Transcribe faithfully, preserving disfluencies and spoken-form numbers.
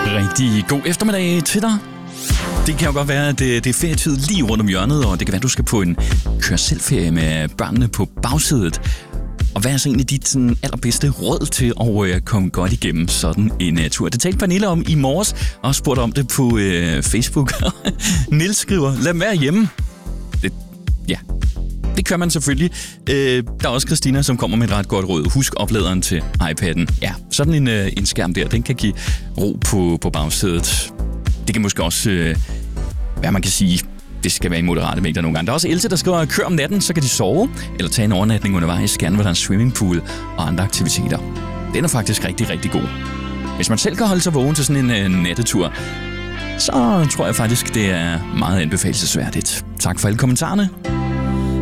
Rigtig god eftermiddag til dig. Det kan jo godt være, at det er ferietid lige rundt om hjørnet, og det kan være, at du skal på en kør-selv-ferie med børnene på bagsædet. Og hvad er så egentlig dit sådan, allerbedste råd til at uh, komme godt igennem sådan en uh, tur? Det talte Pernille om i morges, og spurgte om det på uh, Facebook. Niels skriver, lad dem være hjemme. Det, ja, det gør man selvfølgelig. Uh, der er også Christina, som kommer med et ret godt råd. Husk opladeren til iPad'en. Ja, sådan en, uh, en skærm der, den kan give ro på, på bagsædet. Det kan måske også, uh, hvad man kan sige, det skal være i moderate mængder nogle gange. Der er også Else, der skriver, kør om natten, så kan de sove, eller tage en overnatning undervejs, gerne hvor der er en swimmingpool og andre aktiviteter. Den er faktisk rigtig, rigtig god. Hvis man selv kan holde sig vågen til sådan en uh, nattetur, så tror jeg faktisk, det er meget anbefalelsesværdigt. Tak for alle kommentarerne.